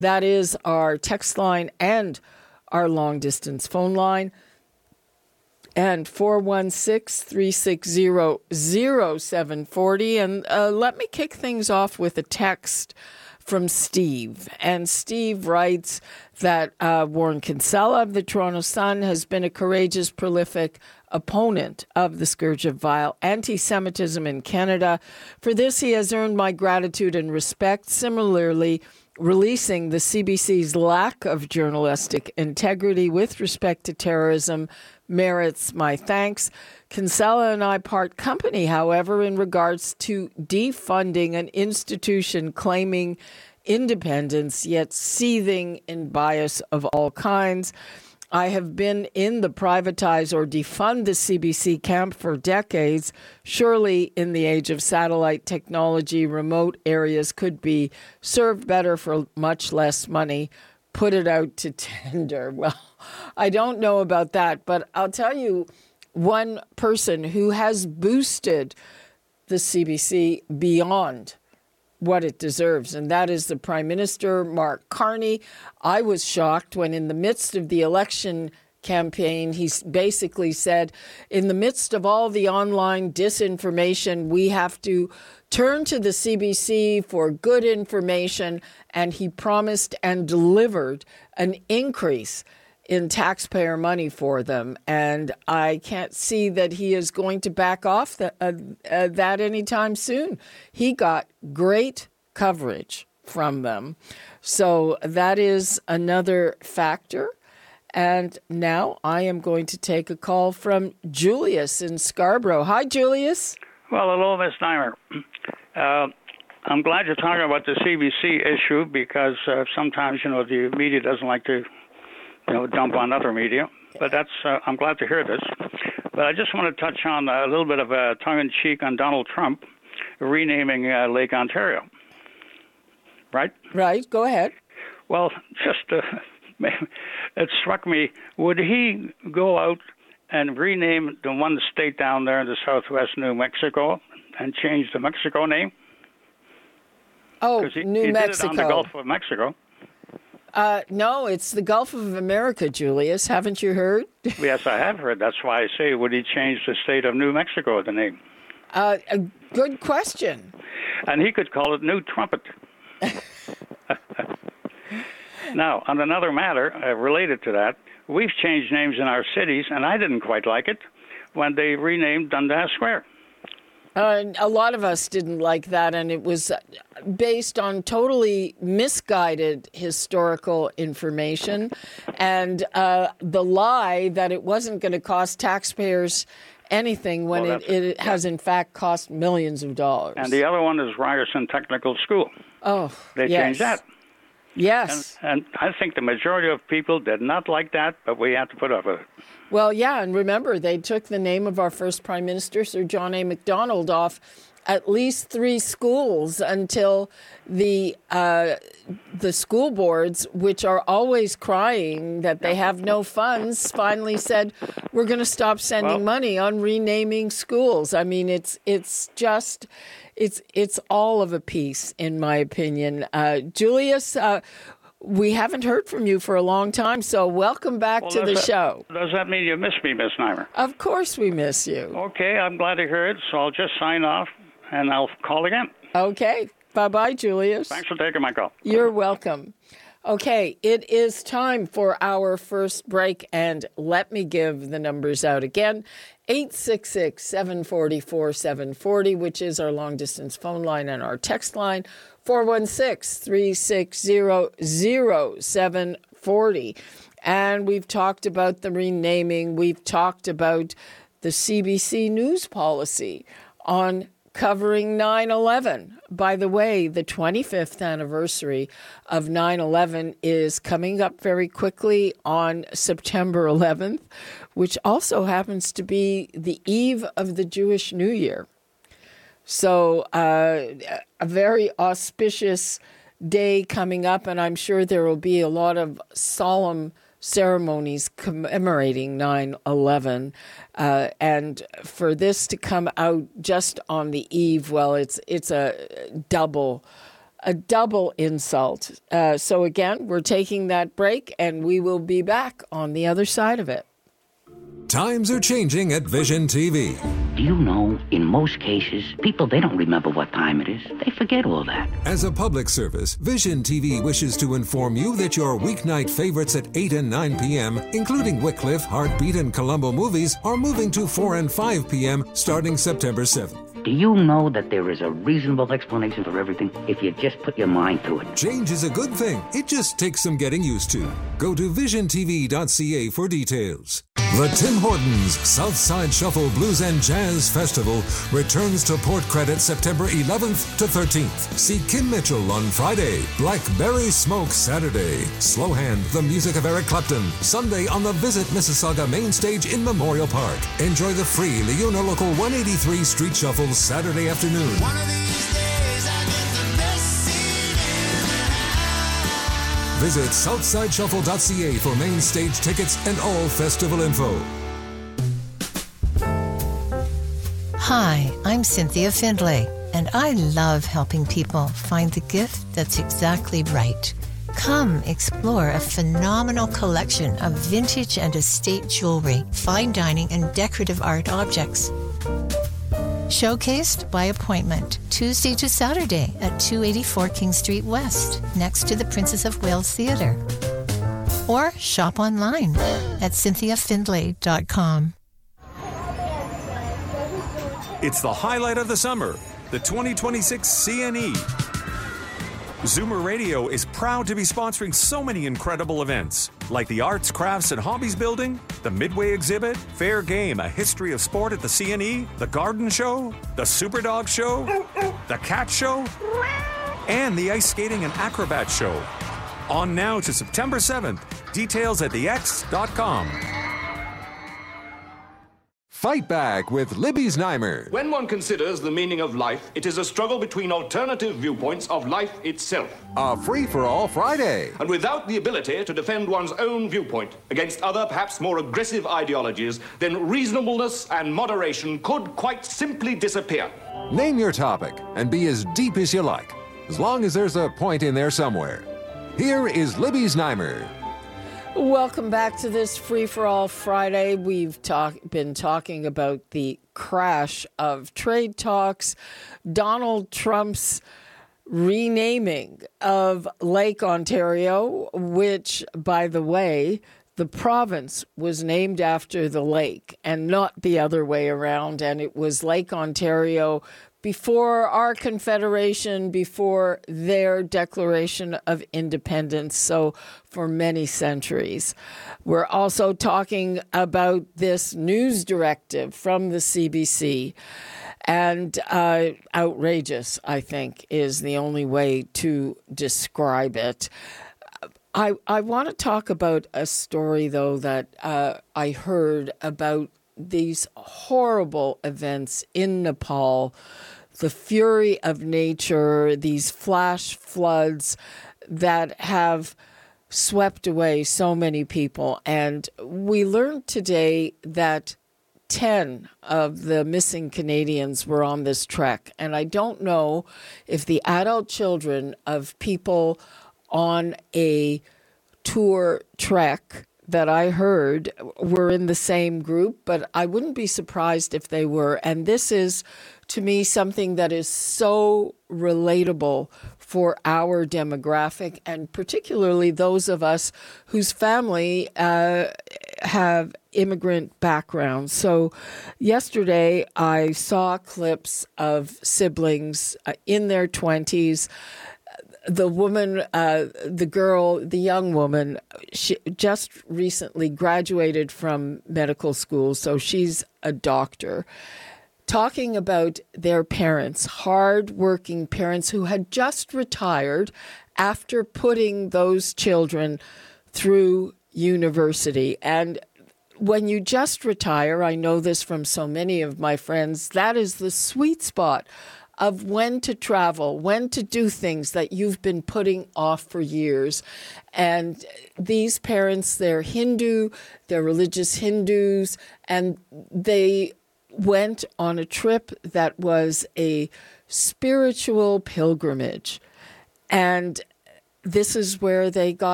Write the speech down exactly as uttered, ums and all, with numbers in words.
That is our text line and our long-distance phone line. And four one six, three six zero, zero seven four zero. And uh, let me kick things off with a text from Steve. And Steve writes that uh, Warren Kinsella of the Toronto Sun has been a courageous, prolific opponent of the scourge of vile anti-Semitism in Canada. For this, he has earned my gratitude and respect. Similarly, releasing the C B C's lack of journalistic integrity with respect to terrorism merits my thanks. Kinsella and I part company, however, in regards to defunding an institution claiming independence, yet seething in bias of all kinds. I have been in the privatize or defund the C B C camp for decades. Surely, in the age of satellite technology, remote areas could be served better for much less money. Put it out to tender. Well, I don't know about that, but I'll tell you one person who has boosted the C B C beyond what it deserves, and that is the Prime Minister, Mark Carney. I was shocked when in the midst of the election campaign, he basically said, in the midst of all the online disinformation, we have to turn to the C B C for good information, and he promised and delivered an increase in taxpayer money for them. And I can't see that he is going to back off the, uh, uh, that anytime soon. He got great coverage from them. So that is another factor. And now I am going to take a call from Julius in Scarborough. Hi, Julius. Well, hello, Miz Neimer. Uh, I'm glad you're talking about the C B C issue because uh, sometimes, you know, the media doesn't like to you know, dump on other media. But that's, uh, I'm glad to hear this. But I just want to touch on a little bit of a tongue-in-cheek on Donald Trump renaming uh, Lake Ontario. Right? Right. Go ahead. Well, just, uh, it struck me, would he go out and rename the one state down there in the southwest, New Mexico, and change the Mexico name? Oh, he, New he Mexico. Did it on the Gulf of Mexico. Uh, no, it's the Gulf of America, Julius. Haven't you heard? Yes, I have heard. That's why I say, would he change the state of New Mexico, the name? Uh, a good question. And he could call it New Trumpet. Now, on another matter uh, related to that, we've changed names in our cities, and I didn't quite like it when they renamed Dundas Square. Uh, a lot of us didn't like that, and it was based on totally misguided historical information and uh, the lie that it wasn't going to cost taxpayers anything when well, it, it has, in fact, cost millions of dollars. And the other one is Ryerson Technical School. Oh, They yes. changed that. Yes. And, and I think the majority of people did not like that, but we had to put up with it. Well, yeah, and remember, they took the name of our first Prime Minister, Sir John A. Macdonald, off at least three schools until the uh, the school boards, which are always crying that they have no funds, finally said, we're going to stop sending well, money on renaming schools. I mean, it's it's just... It's it's all of a piece, in my opinion. Uh, Julius, uh, we haven't heard from you for a long time, so welcome back well, to the that, show. Does that mean you miss me, Miss Neimer? Of course we miss you. Okay, I'm glad to hear it, so I'll just sign off, and I'll call again. Okay. Bye-bye, Julius. Thanks for taking my call. You're welcome. Okay, it is time for our first break, and let me give the numbers out again. eight six six, seven four four, seven four zero, which is our long-distance phone line and our text line, four one six, three six zero, zero seven four zero. And we've talked about the renaming. We've talked about the C B C news policy on covering nine eleven. By the way, the twenty-fifth anniversary of nine eleven is coming up very quickly on September eleventh, which also happens to be the eve of the Jewish New Year. So uh, a very auspicious day coming up, and I'm sure there will be a lot of solemn ceremonies commemorating nine eleven. Uh, and for this to come out just on the eve, well, it's it's a double a double insult. Uh, so again, we're taking that break, and we will be back on the other side of it. Times are changing at Vision T V. Do you know, in most cases, people, they don't remember what time it is. They forget all that. As a public service, Vision T V wishes to inform you that your weeknight favorites at eight and nine p.m., including Wycliffe, Heartbeat, and Columbo movies, are moving to four and five p.m. starting September seventh. Do you know that there is a reasonable explanation for everything if you just put your mind to it? Change is a good thing. It just takes some getting used to. Go to vision t v dot c a for details. The Tim Hortons Southside Shuffle Blues and Jazz Festival returns to Port Credit September eleventh to thirteenth. See Kim Mitchell on Friday, Blackberry Smoke Saturday, Slow Hand, the music of Eric Clapton, Sunday on the Visit Mississauga main stage in Memorial Park. Enjoy the free Leona Local one eighty-three Street Shuffle Saturday afternoon. One of these days I get the best seat in the house. Visit southside shuffle dot c a for main stage tickets and all festival info. Hi, I'm Cynthia Findlay, and I love helping people find the gift that's exactly right. Come explore a phenomenal collection of vintage and estate jewelry, fine dining, and decorative art objects. Showcased by appointment, Tuesday to Saturday at two eighty-four King Street West, next to the Princess of Wales Theatre. Or shop online at cynthia findlay dot com. It's the highlight of the summer, the twenty twenty-six C N E. Zoomer Radio is proud to be sponsoring so many incredible events, like the Arts, Crafts, and Hobbies Building, the Midway Exhibit, Fair Game, a history of sport at the C N E, the Garden Show, the Superdog Show, the Cat Show, and the Ice Skating and Acrobat Show. On now to September seventh. Details at the x dot com. Fight Back with Libby Znaimer. When one considers the meaning of life, it is a struggle between alternative viewpoints of life itself. A free-for-all Friday. And without the ability to defend one's own viewpoint against other, perhaps more aggressive ideologies, then reasonableness and moderation could quite simply disappear. Name your topic and be as deep as you like, as long as there's a point in there somewhere. Here is Libby Znaimer. Welcome back to this Free for All Friday. We've talk, been talking about the crash of trade talks, Donald Trump's renaming of Lake Ontario, which, by the way, the province was named after the lake and not the other way around. And it was Lake Ontario before our Confederation, before their Declaration of Independence, so for many centuries. We're also talking about this news directive from the C B C, and uh, outrageous, I think, is the only way to describe it. I, I want to talk about a story, though, that uh, I heard about these horrible events in Nepal, the fury of nature, these flash floods that have swept away so many people. And we learned today that ten of the missing Canadians were on this trek. And I don't know if the adult children of people on a tour trek that I heard were in the same group, but I wouldn't be surprised if they were. And this is, to me, something that is so relatable for our demographic, and particularly those of us whose family uh, have immigrant backgrounds. So yesterday I saw clips of siblings uh, in their twenties. The woman, uh, the girl, the young woman, she just recently graduated from medical school, so she's a doctor, talking about their parents, hard-working parents who had just retired after putting those children through university. And when you just retire, I know this from so many of my friends, that is the sweet spot of when to travel, when to do things that you've been putting off for years. And these parents, they're Hindu, they're religious Hindus, and they went on a trip that was a spiritual pilgrimage. And this is where they got